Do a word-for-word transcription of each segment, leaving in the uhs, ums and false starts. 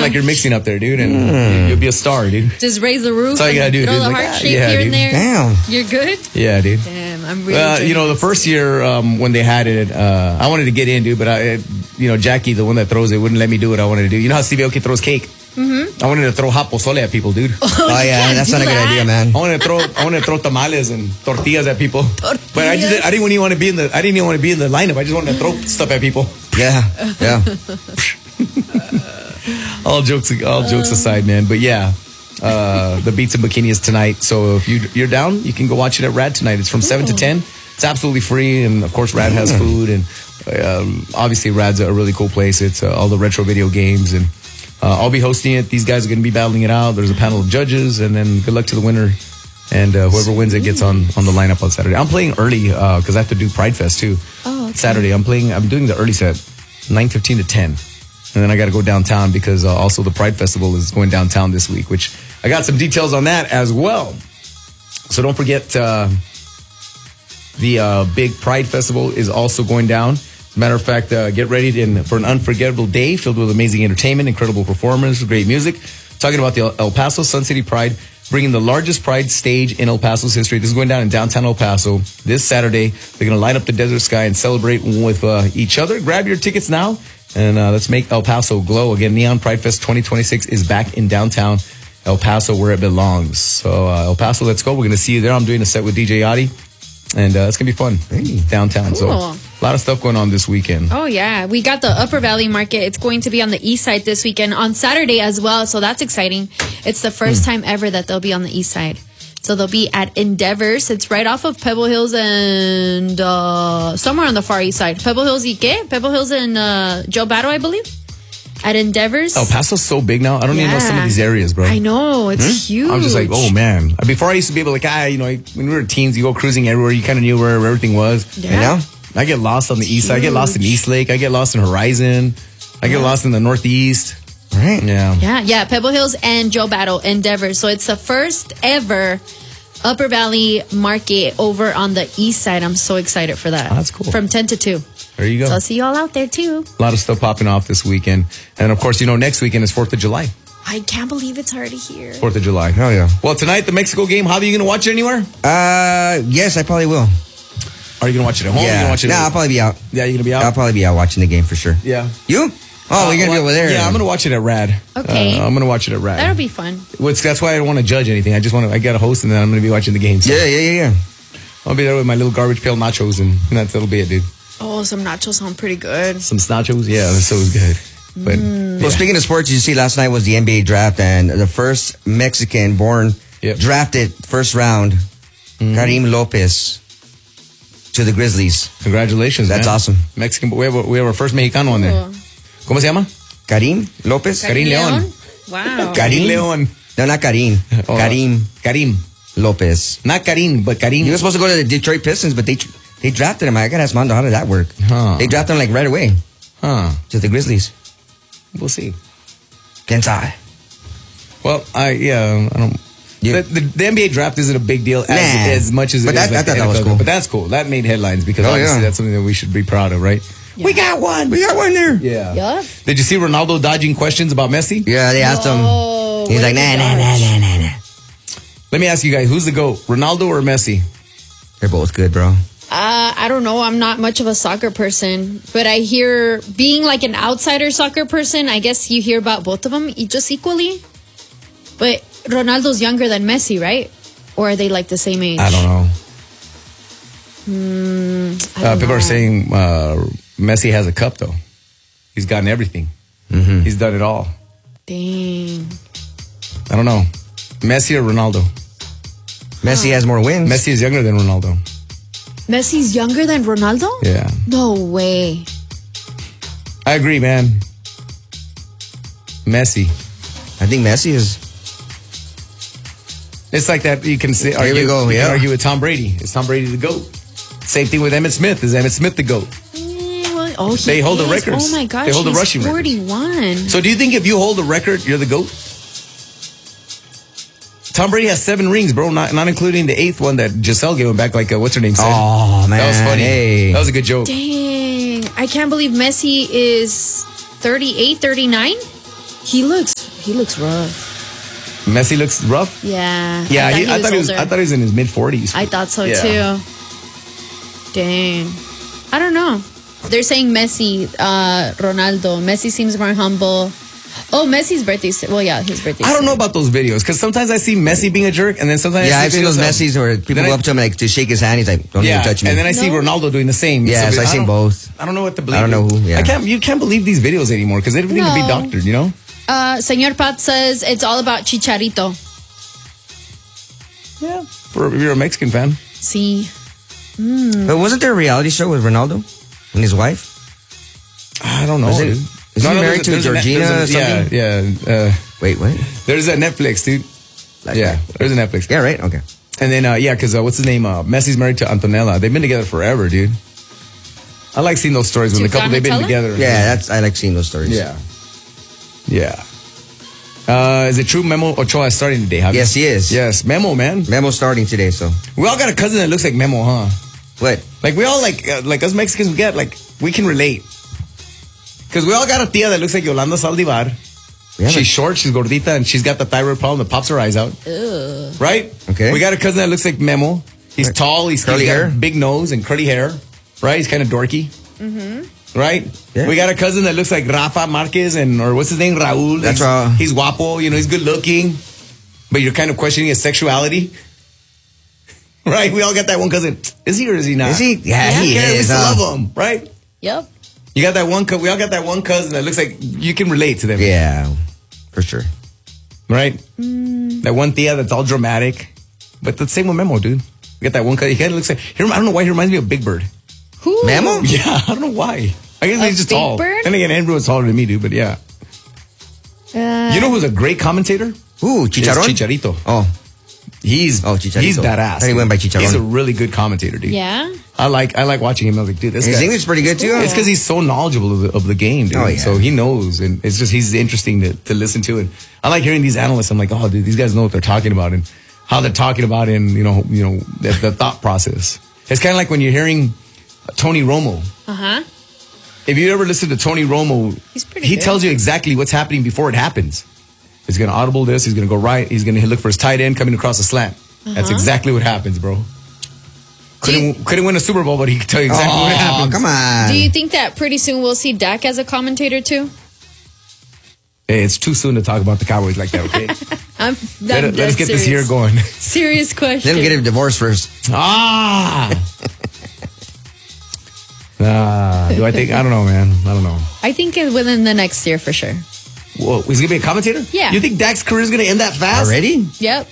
like you're mixing up there, dude, and mm. you'll be a star, dude. Just raise the roof. That's all you gotta do, throw dude. the Like, heart ah, shape yeah, here dude. and there. Damn. You're good? Yeah, dude. Damn, I'm really uh, You know, the first year um, when they had it, uh, I wanted to get in, dude, but, I, it, you know, Jackie, the one that throws it, wouldn't let me do what I wanted to do. You know how C B L K throws cake? Mm-hmm. I wanted to throw hot pozole at people, dude. Oh, oh yeah, that's not a good that. idea, man. I wanted to throw, I wanted to throw tamales and tortillas at people. Tortillas. But I just, I didn't even want to be in the, I didn't even want to be in the lineup. I just wanted to throw stuff at people. Yeah, yeah. all jokes, all jokes aside, man. But yeah, uh, the Beats and Bikini is tonight. So if you you're down, you can go watch it at Rad tonight. It's from seven to ten. It's absolutely free, and of course, Rad has food, and um, obviously, Rad's a really cool place. It's uh, all the retro video games, and uh, I'll be hosting it. These guys are going to be battling it out. There's a panel of judges, and then good luck to the winner. And uh, whoever wins it gets on, on the lineup on Saturday. I'm playing early because uh, I have to do Pride Fest too. Oh, okay. Saturday, I'm playing. I'm doing the early set, nine fifteen to ten, and then I got to go downtown because uh, also the Pride Festival is going downtown this week. Which I got some details on that as well. So don't forget, uh, the uh, big Pride Festival is also going down. As a matter of fact, uh, get ready to, for an unforgettable day filled with amazing entertainment, incredible performers, great music. Talking about the El Paso Sun City Pride, bringing the largest Pride stage in El Paso's history. This is going down in downtown El Paso this Saturday. They're going to light up the desert sky and celebrate with uh, each other. Grab your tickets now, and uh, let's make El Paso glow. Again, Neon Pride Fest twenty twenty-six is back in downtown El Paso where it belongs. So uh, El Paso, let's go. We're going to see you there. I'm doing a set with D J Yachty. And uh, it's going to be fun hey. downtown. Cool. So a lot of stuff going on this weekend. Oh, yeah. We got the Upper Valley Market. It's going to be on the east side this weekend on Saturday as well. So that's exciting. It's the first mm. time ever that they'll be on the east side. So they'll be at Endeavors. It's right off of Pebble Hills and uh, somewhere on the far east side. Pebble Hills y qué? Pebble Hills and uh, Joe Battle, I believe. At Endeavors. El Paso's so big now. I don't yeah. even know some of these areas, bro. I know. It's hmm? huge. I'm just like, oh, man. Before I used to be able to, like, ah, you know, when we were teens, you go cruising everywhere. You kind of knew where everything was. Yeah. You know? I get lost on the east side. I get lost in East Lake. I get lost in Horizon. I get yeah. lost in the Northeast. Right. Yeah. Yeah, yeah. Pebble Hills and Joe Battle, Endeavors. So it's the first ever Upper Valley Market over on the east side. I'm so excited for that. Oh, that's cool. From ten to two. There you go. So I'll see you all out there too. A lot of stuff popping off this weekend. And of course, you know, next weekend is fourth of July. I can't believe it's already here. fourth of July. Hell yeah. Well, tonight, the Mexico game, how are you going to watch it anywhere? Uh, yes, I probably will. Are you going to watch it at home? Yeah. Or you watch it nah, at I'll probably be out. Yeah, you're going to be out? I'll probably be out watching the game for sure. Yeah. You? Oh, uh, we're going to well, be over there. Yeah, I'm going to watch it at Rad. Okay. Uh, I'm going to watch it at Rad. That'll be fun. Which, that's why I don't want to judge anything. I just want to, I got a host and then I'm going to be watching the game. So. Yeah, yeah, yeah, yeah. I'll be there with my little garbage pail nachos and that's, that'll be it, dude. Oh, some nachos sound pretty good. Some nachos? Yeah, that's so good. But, mm. yeah. Well, speaking of sports, you see last night was the N B A draft and the first Mexican born yep. drafted first round, mm. Karim Lopez, to the Grizzlies. Congratulations, That's man. awesome. Mexican, we have, we have our first Mexicano on there. ¿Cómo se llama? Karim Lopez? Karim León. Wow. Karim León. No, not Karim. Oh, Karim. Karim. Lopez. Not Karim, but Karim. He was supposed to go to the Detroit Pistons, but they they drafted him. I gotta ask Mondo, how did that work? Huh. They drafted him like right away. Huh. To the Grizzlies. We'll see. Quién sabe? Well, I, yeah, I don't. Yeah. The, the, the N B A draft isn't a big deal as, nah. as much as it but is. That, like I thought that was cool. But that's cool. That made headlines because oh, obviously yeah. that's something that we should be proud of, right? Yeah. We got one. We got one there. Yeah. Yep. Did you see Ronaldo dodging questions about Messi? Yeah, they asked oh, him. He's like, nah, nah, nah, nah, nah, nah. Let me ask you guys, who's the GOAT, Ronaldo or Messi? They're both good, bro. Uh, I don't know. I'm not much of a soccer person, but I hear being like an outsider soccer person, I guess you hear about both of them just equally. But Ronaldo's younger than Messi, right? Or are they like the same age? I don't know. Mm, I don't uh, people know. are saying uh, Messi has a cup, though. He's gotten everything. Mm-hmm. He's done it all. Dang. I don't know. Messi or Ronaldo? Messi has more wins. Messi is younger than Ronaldo. Messi's younger than Ronaldo? Yeah. No way. I agree, man. Messi. I think Messi is. It's like that. You can say, Here argue, we go. you Yeah. can argue with Tom Brady. Is Tom Brady the GOAT? Same thing with Emmitt Smith. Is Emmitt Smith the GOAT? Mm, well, oh, he They hold the is. records. Oh my gosh, They hold the he's rushing records. forty-one. So do you think if you hold the record, you're the GOAT? Tom Brady has seven rings, bro, not, not including the eighth one that Giselle gave him back, like, uh, what's her name said? Oh, man. That was funny. Hey. That was a good joke. Dang. I can't believe Messi is thirty-eight, thirty-nine. He looks He looks rough. Messi looks rough? Yeah. Yeah, I thought, he, he, I was thought he was. older. I thought he was in his mid forties. I thought so Yeah. too. Dang. I don't know. They're saying Messi, uh, Ronaldo. Messi seems more humble. Oh, Messi's birthday. Well, yeah, his birthday. I don't know about those videos because sometimes I see Messi being a jerk, and then sometimes Yeah, I I've see seen those videos of- Messi's where people Then go I- up to him like to shake his hand. He's like, "Don't yeah, even touch me." and then I see No. Ronaldo doing the same. Yeah, so I I've seen don't- both. I don't know what to believe. I don't know who, yeah. I can't. You can't believe these videos anymore because everything can be No. doctored. You know. Uh, Senor Pat says it's all about Chicharito. Yeah. For if you're a Mexican fan. See. But wasn't there a reality show with Ronaldo and his wife? I don't know. Was it- dude. is he No, no, married there's a- to there's a- Georgina there's a- or something? Yeah, yeah. Uh, Wait, what? there's a Netflix, dude. Like yeah, that. there's a Netflix. Yeah, right. Okay. And then, uh, yeah, because uh, what's his name? Uh, Messi's married to Antonella. They've been together forever, dude. I like seeing those stories when To the couple they've been Donatella? together. Yeah, that's I like seeing those stories. Yeah. Yeah. Uh, is it true Memo Ochoa is starting today? Javi? Yes, he is. Yes, Memo, man. Memo starting today, so We all got a cousin that looks like Memo, huh? what? Like we all like uh, like us Mexicans, we get like we can relate. Because we all got a tia that looks like Yolanda Saldivar. We have She's a- short, she's gordita, and she's got the thyroid problem that pops her eyes out. Ugh. Right? Okay. We got a cousin that looks like Memo. He's Right. tall, he's, Curly he's got hair? a big nose and curly hair. Right? He's kind of dorky. Mm-hmm. Right? Yeah. We got a cousin that looks like Rafa Marquez and or what's his name? Raul. That's he's, right. he's guapo, you know, he's good looking. But you're kind of questioning his sexuality. Right? We all got that one cousin. Is he or is he not? Is he? Yeah, Yeah. he Yeah, we is. still huh? love him, right? Yep. You got that one. Co- we all got that one cousin that looks like you can relate to them, Yeah, for sure. right? That one tia that's all dramatic, but the same with Memo, dude. We got that one cousin. He kind of looks like. He rem- I don't know why he reminds me of Big Bird. Who? Memo? Yeah, I don't know why. I guess A he's just Big tall. Bird? And again, everyone's taller than me, dude. But yeah, Uh, you know who's a great commentator? Ooh, Chicharron. Is Chicharito. Oh, He's Oh, Chicharito. He's badass. I thought he went by Chicharron. He's a really good commentator, dude. yeah. I like I like watching him. I was like, dude, this his guy. English is pretty good too. It's because he's so knowledgeable of the, of the game, dude. Oh, yeah. So he knows, and it's just he's interesting to, to listen to. And I like hearing these analysts. I'm like, oh, dude, these guys know what they're talking about and how they're talking about it, and you know, you know, the, the thought process. It's kind of like when you're hearing Tony Romo. Uh huh. If you ever listen to Tony Romo, He's pretty he good. tells you exactly what's happening before it happens. He's going to audible this. He's going to go right. He's going to look for his tight end coming across the slant. That's exactly what happens, bro. Couldn't, couldn't win a Super Bowl, but he could tell you exactly what Oh, happens. come on. Do you think that pretty soon we'll see Dak as a commentator too? Hey, it's too soon to talk about the Cowboys like that, okay? I'm, let, that, let us get this year going. Serious question. Let him get a divorce first. Ah! Ah, do I think? I don't know, man. I don't know. I think it within the next year for sure. Whoa, he's going to be a commentator? Yeah. You think Dak's career is going to end that fast? Already? Yep.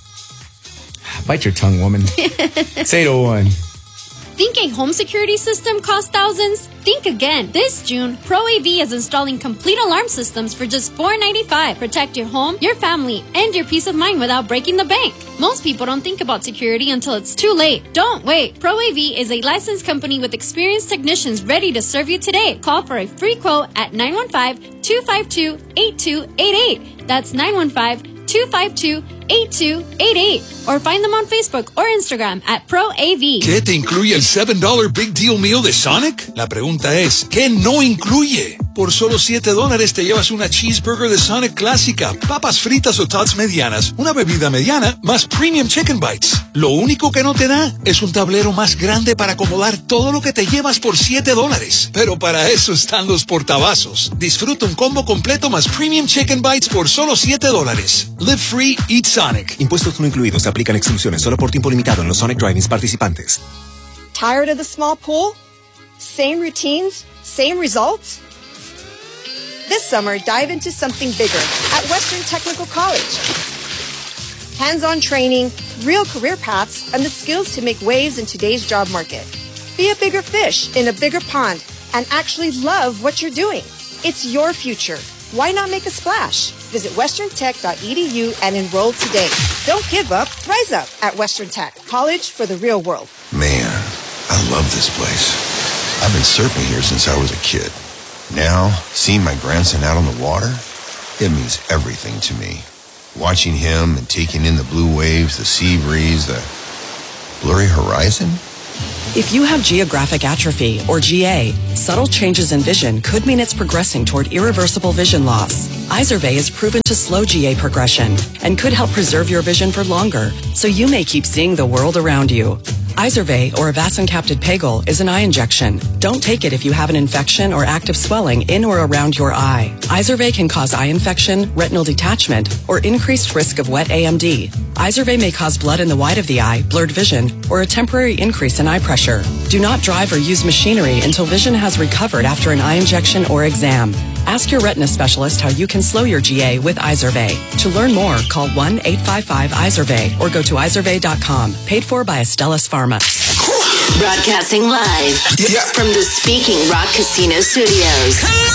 Bite your tongue, woman. Say to one. Think a home security system costs thousands? Think again. This June, ProAV is installing complete alarm systems for just four ninety-five. Protect your home, your family, and your peace of mind without breaking the bank. Most people don't think about security until it's too late. Don't wait. ProAV is a licensed company with experienced technicians ready to serve you today. Call for a free quote at nine one five, two five two, eight two eight eight. That's nine one five, two five two, eight two eight eight. Or find them on Facebook or Instagram at ProAV. ¿Qué te incluye el seven dollar Big Deal Meal de Sonic? La pregunta es, ¿qué no incluye? Por solo siete dólares te llevas una cheeseburger de Sonic clásica, papas fritas o tots medianas, una bebida mediana, más premium chicken bites. Lo único que no te da es un tablero más grande para acomodar todo lo que te llevas por siete dólares. Pero para eso están los portavasos. Disfruta un combo completo más premium chicken bites por solo siete dólares. Live free, eat Sonic. Impuestos no incluidos. Se aplican exclusiones solo por tiempo limitado en los Sonic Drive-ins participantes. Tired of the small pool? Same routines? Same results? This summer, dive into something bigger at Western Technical College. Hands-on training, real career paths, and the skills to make waves in today's job market. Be a bigger fish in a bigger pond and actually love what you're doing. It's your future. Why not make a splash? Visit western tech dot e d u and enroll today. Don't give up. Rise up at Western Tech, college for the real world. Man, I love this place. I've been surfing here since I was a kid. Now, seeing my grandson out on the water, it means everything to me. Watching him and taking in the blue waves, the sea breeze, the blurry horizon. If you have geographic atrophy, or G A, subtle changes in vision could mean it's progressing toward irreversible vision loss. Izervay is proven to slow G A progression and could help preserve your vision for longer, so you may keep seeing the world around you. Izervay, or avacincaptad pegol, is an eye injection. Don't take it if you have an infection or active swelling in or around your eye. Izervay can cause eye infection, retinal detachment, or increased risk of wet A M D. Izervay may cause blood in the white of the eye, blurred vision, or a temporary increase in eye pressure. Do not drive or use machinery until vision has recovered after an eye injection or exam. Ask your retina specialist how you can slow your G A with Izervay. To learn more, call one eight five five Izervay or go to izervay dot com. Paid for by Astellas Pharma. Broadcasting live yeah. from the Speaking Rock Casino Studios.